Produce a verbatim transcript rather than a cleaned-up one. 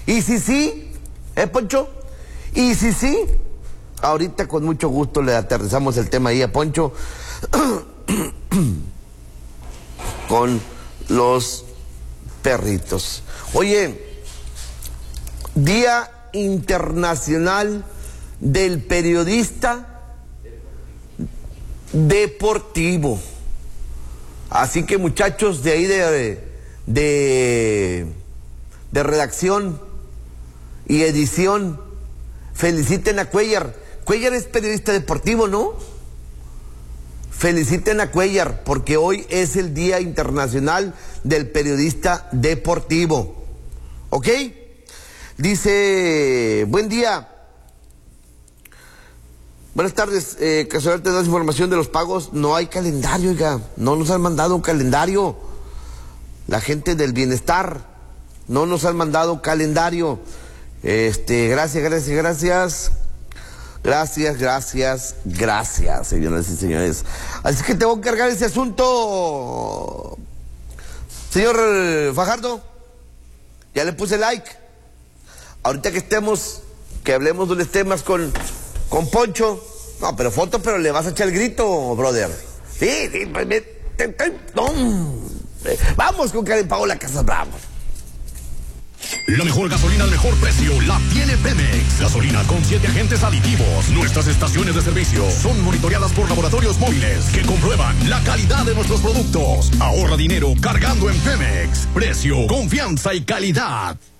Y si sí, ¿eh, Poncho? Y si sí, ahorita con mucho gusto le aterrizamos el tema ahí a Poncho con los perritos. Oye, Día Internacional del Periodista Deportivo. Así que muchachos de ahí de, de, de redacción y edición, feliciten a Cuellar. Cuellar es periodista deportivo, ¿no? Feliciten a Cuellar porque hoy es el Día Internacional del Periodista Deportivo. ¿Ok? Dice, buen día. Buenas tardes, eh, casual te das información de los pagos. No hay calendario, oiga, no nos han mandado un calendario. La gente del bienestar no nos han mandado calendario. Este, gracias, gracias, gracias. Gracias, gracias, gracias, señoras y señores. Así que te voy a encargar ese asunto. Señor Fajardo, ya le puse like. Ahorita que estemos, que hablemos de los temas con... Con Poncho. No, pero foto, pero le vas a echar el grito, brother. Sí, sí, pues, me, te, te, no. Vamos con Karen Paola Casas Bravo. La mejor gasolina al mejor precio la tiene Pemex. Gasolina con siete agentes aditivos. Nuestras estaciones de servicio son monitoreadas por laboratorios móviles que comprueban la calidad de nuestros productos. Ahorra dinero cargando en Pemex. Precio, confianza y calidad.